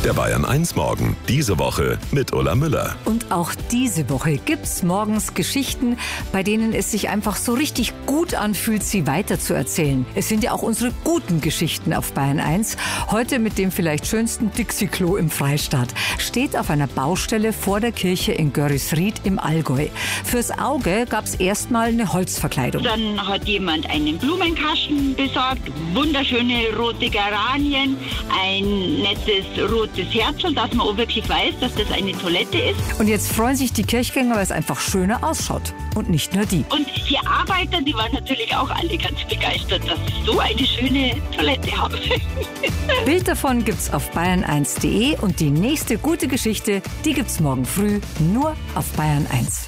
Der Bayern 1 Morgen. Diese Woche mit Ulla Müller. Und auch diese Woche gibt's morgens Geschichten, bei denen es sich einfach so richtig gut anfühlt, sie weiterzuerzählen. Es sind ja auch unsere guten Geschichten auf Bayern 1. Heute mit dem vielleicht schönsten Dixie-Klo im Freistaat. Steht auf einer Baustelle vor der Kirche in Görrisried im Allgäu. Fürs Auge gab's erstmal eine Holzverkleidung. Dann hat jemand einen Blumenkasten besorgt, wunderschöne rote Geranien, ein nettes rotes Herzl, dass man auch wirklich weiß, dass das eine Toilette ist. Und jetzt freuen sich die Kirchgänger, weil es einfach schöner ausschaut. Und nicht nur die. Und die Arbeiter, die waren natürlich auch alle ganz begeistert, dass sie so eine schöne Toilette haben. Bild davon gibt's auf bayern1.de und die nächste gute Geschichte, die gibt's morgen früh nur auf Bayern 1.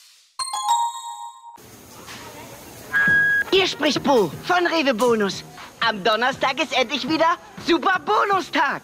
Hier spricht Bo von Rewe Bonus. Am Donnerstag ist endlich wieder Super Bonustag.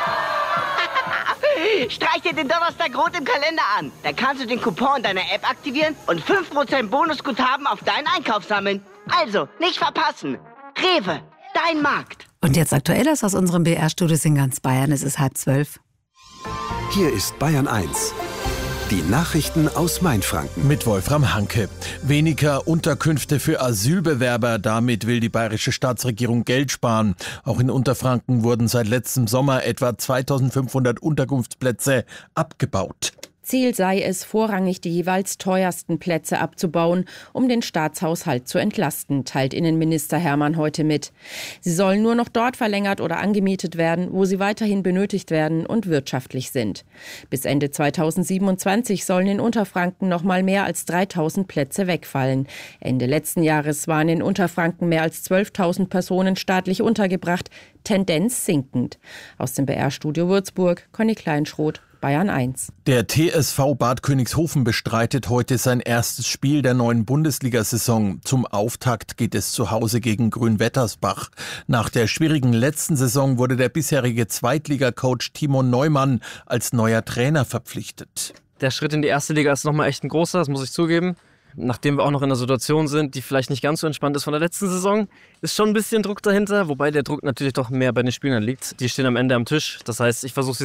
Streich dir den Donnerstag rot im Kalender an. Dann kannst du den Coupon deiner App aktivieren und 5% Bonusguthaben auf deinen Einkauf sammeln. Also, nicht verpassen. Rewe, dein Markt. Und jetzt Aktuelles aus unserem BR-Studios in ganz Bayern. Es ist 11:30. Hier ist Bayern 1. Die Nachrichten aus Mainfranken. Mit Wolfram Hanke. Weniger Unterkünfte für Asylbewerber. Damit will die bayerische Staatsregierung Geld sparen. Auch in Unterfranken wurden seit letztem Sommer etwa 2500 Unterkunftsplätze abgebaut. Ziel sei es, vorrangig die jeweils teuersten Plätze abzubauen, um den Staatshaushalt zu entlasten, teilt Innenminister Hermann heute mit. Sie sollen nur noch dort verlängert oder angemietet werden, wo sie weiterhin benötigt werden und wirtschaftlich sind. Bis Ende 2027 sollen in Unterfranken noch mal mehr als 3000 Plätze wegfallen. Ende letzten Jahres waren in Unterfranken mehr als 12.000 Personen staatlich untergebracht, Tendenz sinkend. Aus dem BR-Studio Würzburg, Conny Kleinschroth, Bayern 1. Der TSV Bad Königshofen bestreitet heute sein erstes Spiel der neuen Bundesliga-Saison. Zum Auftakt geht es zu Hause gegen Grünwettersbach. Nach der schwierigen letzten Saison wurde der bisherige Zweitligacoach Timo Neumann als neuer Trainer verpflichtet. Der Schritt in die erste Liga ist nochmal echt ein großer, das muss ich zugeben. Nachdem wir auch noch in einer Situation sind, die vielleicht nicht ganz so entspannt ist von der letzten Saison, ist schon ein bisschen Druck dahinter, wobei der Druck natürlich doch mehr bei den Spielern liegt. Die stehen am Ende am Tisch, das heißt, ich versuche